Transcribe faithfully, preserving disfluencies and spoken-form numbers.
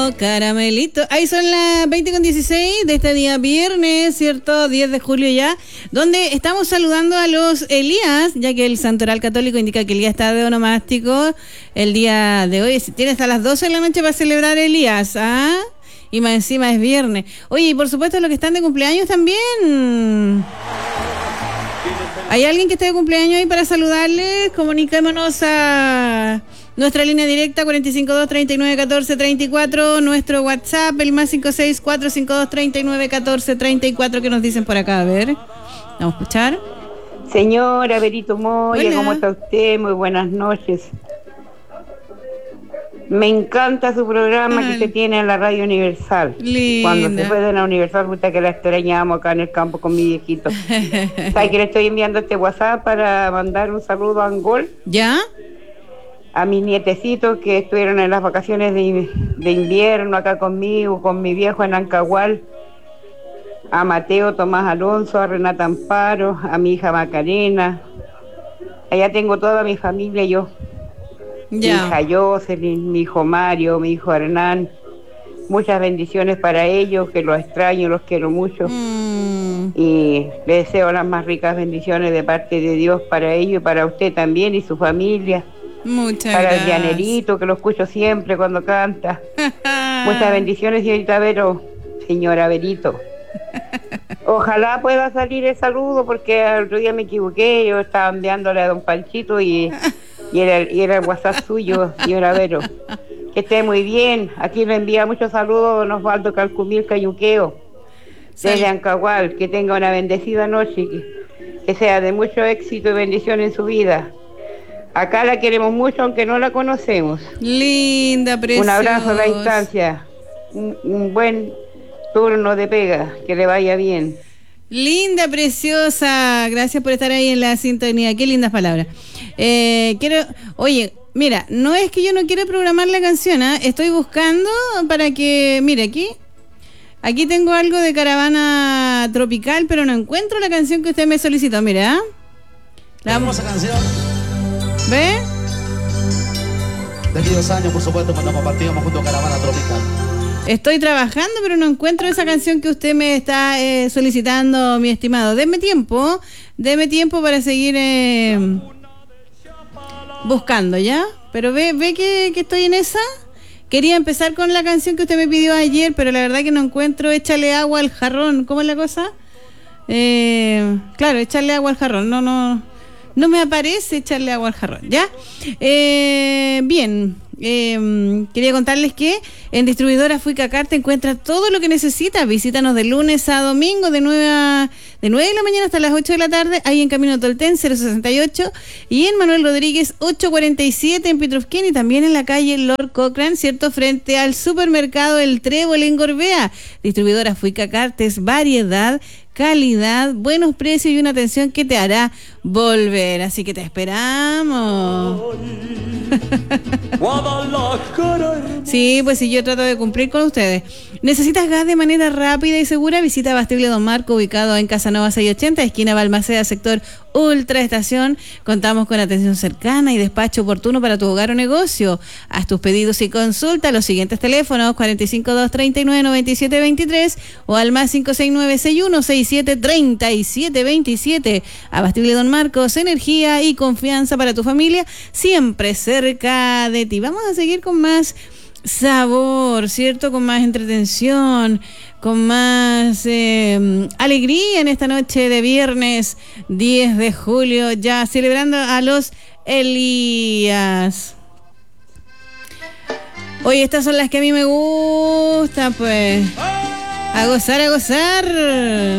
Caramelito. Ahí son las veinte con dieciséis de este día viernes, ¿cierto? diez de julio ya, donde estamos saludando a los Elías, ya que el Santoral Católico indica que el día está de onomástico el día de hoy. Tiene hasta las doce de la noche para celebrar Elías, ¿ah? Y más encima es viernes. Oye, y por supuesto los que están de cumpleaños también. ¿Hay alguien que esté de cumpleaños ahí para saludarles? Comuniquémonos a nuestra línea directa cuatro cinco dos, tres nueve uno cuatro, tres cuatro, nuestro WhatsApp, el más cinco seis cuatro cinco dos, tres nueve uno cuatro, tres cuatro, que nos dicen por acá, a ver. Vamos a escuchar. Señora Berito Moya, Hola. ¿Cómo está usted? Muy buenas noches. Me encanta su programa Ay. que se tiene en la Radio Universal. Linda. Cuando se fue de la Universal, puta que la extrañamos acá en el campo con mi viejito. ¿Sabes que le estoy enviando este WhatsApp para mandar un saludo a Angol? ¿Ya? A mis nietecitos que estuvieron en las vacaciones de, de invierno acá conmigo, con mi viejo en Ancahual, a Mateo Tomás Alonso, a Renata Amparo, a mi hija Macarena. Allá tengo toda mi familia, yo. Ya. Mi hija Jocelyn, mi hijo Mario, mi hijo Hernán. Muchas bendiciones para ellos, que los extraño, los quiero mucho. Mm. Y les deseo las más ricas bendiciones de parte de Dios para ellos y para usted también y su familia. Muchas Para gracias. el Llanerito, que lo escucho siempre cuando canta. Muchas bendiciones, señorita Vero, señora Verito. Ojalá pueda salir el saludo, porque el otro día me equivoqué. Yo estaba enviándole a don Panchito y, y, era, y era el WhatsApp suyo, señora Vero. Que esté muy bien. Aquí le envía muchos saludos don Osvaldo Calcumil Cayuqueo, desde Ancahual. Que tenga una bendecida noche, que, que sea de mucho éxito y bendición en su vida. Acá la queremos mucho, aunque no la conocemos. Linda, preciosa. Un abrazo a la distancia. Un, un buen turno de pega. Que le vaya bien. Linda, preciosa. Gracias por estar ahí en la sintonía. Qué lindas palabras. Eh, quiero, oye, mira, no es que yo no quiera programar la canción, ¿eh? Estoy buscando para que, mire, aquí, aquí tengo algo de Caravana Tropical, pero no encuentro la canción que usted me solicitó. Mira, ¿eh? La hermosa canción. ¿Ve? De aquí dos años, por supuesto, cuando compartíamos junto a Caravana Tropical. Estoy trabajando, pero no encuentro esa canción que usted me está eh, solicitando, mi estimado. Deme tiempo, deme tiempo para seguir eh, buscando, ¿ya? Pero ve, ve que, que estoy en esa. Quería empezar con la canción que usted me pidió ayer, pero la verdad que no encuentro. Échale agua al jarrón. ¿Cómo es la cosa? Eh, claro, echarle agua al jarrón. No, no, no me aparece echarle agua al jarrón, ¿ya? Eh, bien. Eh, quería contarles que en Distribuidora Fuicacar te encuentras todo lo que necesitas. Visítanos de lunes a domingo de nueve, a, de nueve de la mañana hasta las ocho de la tarde, ahí en Camino Tolten cero sesenta y ocho, y en Manuel Rodríguez ochocientos cuarenta y siete en Pitrufquén, y también en la calle Lord Cochrane, ¿cierto? Frente al supermercado El Trébol en Gorbea. Distribuidora Fuicacar, es variedad, calidad, buenos precios y una atención que te hará volver. Así que te esperamos. Sí, pues sí, yo trato de cumplir con ustedes. ¿Necesitas gas de manera rápida y segura? Visita Abastible Don Marco, ubicado en Casanova seiscientos ochenta, esquina Balmaceda, sector Ultra Estación. Contamos con atención cercana y despacho oportuno para tu hogar o negocio. Haz tus pedidos y consulta a los siguientes teléfonos: cuatro cinco dos, tres nueve, nueve siete dos tres o al más cinco seis nueve, seis uno seis siete, tres siete dos siete. Abastible Don Marcos, energía y confianza para tu familia, siempre cerca de ti. Vamos a seguir con más sabor, ¿cierto? Con más entretención, con más eh, alegría en esta noche de viernes diez de julio, ya celebrando a los Elías. Oye, estas son las que a mí me gustan, pues. A gozar, a gozar.